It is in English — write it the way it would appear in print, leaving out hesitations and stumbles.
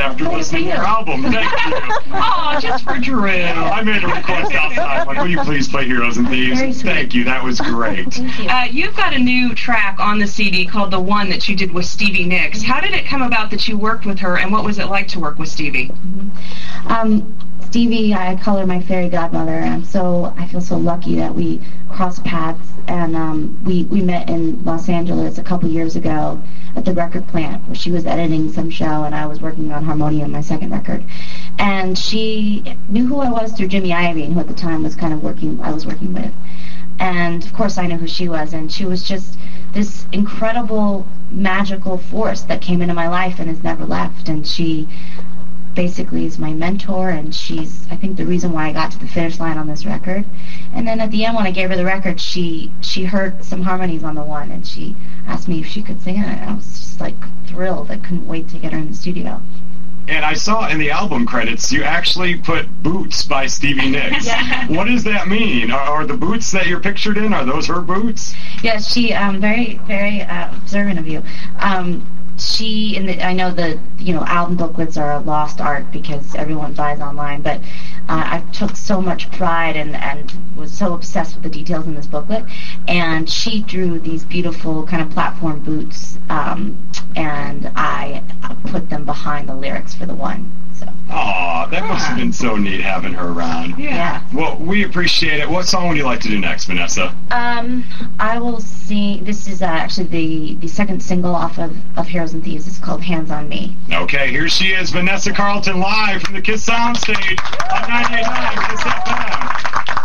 after listening to your album. Thank you. Oh, just for Drew. I made a request outside. Like, will you please play Heroes and Thieves? Very sweet. Thank you. That was great. Thank you. You've got a new track on the CD called The One that you did with Stevie Nicks. How did it come about that you worked with her, and what was it like to work with Stevie? Stevie, I call her my fairy godmother, and I feel so lucky that we crossed paths, and we met in Los Angeles a couple years ago at the record plant where she was editing some show and I was working on Harmonium, my second record. And she knew who I was through Jimmy Iovine, who at the time was I was working with. And of course I knew who she was, and she was just this incredible, magical force that came into my life and has never left. And she basically is my mentor, and she's, I think, the reason why I got to the finish line on this record. And then at the end, when I gave her the record, she heard some harmonies on The One, and she asked me if she could sing it, and I was just like thrilled. I couldn't wait to get her in the studio. And I saw in the album credits you actually put Boots by Stevie Nicks. Yeah. What does that mean? Are the boots that you're pictured in, are those her boots? Yes, she very, very observant of you. I know the album booklets are a lost art because everyone buys online, but I took so much pride and was so obsessed with the details in this booklet, and she drew these beautiful kind of platform boots, and I put them behind the lyrics for The One. So. Aw, that must have been so neat having her around. Yeah. Well, we appreciate it. What song would you like to do next, Vanessa? I will sing. This is actually the second single off of Heroes and Thieves. It's called Hands on Me. Okay, here she is, Vanessa Carlton, live from the KISS Soundstage on 98.9 KISS FM.